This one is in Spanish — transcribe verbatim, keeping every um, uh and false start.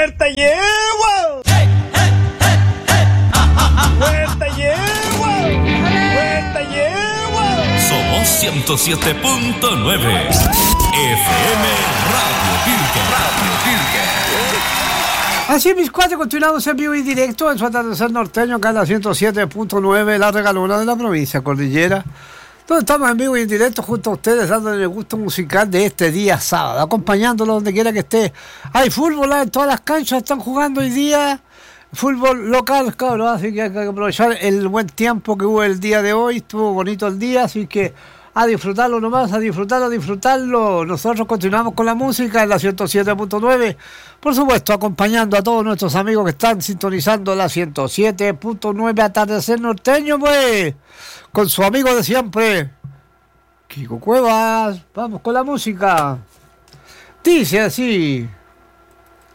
¡Fuerte llevo! ¡Fuerte llevo! ¡Fuerte llevo! Somos ciento siete punto nueve F M Radio Pirque. Radio Pirque. Así mis cuatro, continuamos en vivo y directo en su atardecer norteño, acá en la ciento siete punto nueve, la regalona de la provincia Cordillera, donde estamos en vivo y en directo junto a ustedes, dándole el gusto musical de este día sábado, acompañándolo donde quiera que esté. Hay fútbol en todas las canchas, están jugando hoy día, fútbol local, cabrón, así que hay que aprovechar el buen tiempo que hubo el día de hoy, estuvo bonito el día, así que a disfrutarlo nomás, a disfrutarlo, a disfrutarlo. Nosotros continuamos con la música en la ciento siete punto nueve, por supuesto, acompañando a todos nuestros amigos que están sintonizando la ciento siete punto nueve Atardecer Norteño, pues, con su amigo de siempre, Kiko Cuevas. Vamos con la música. Dice así.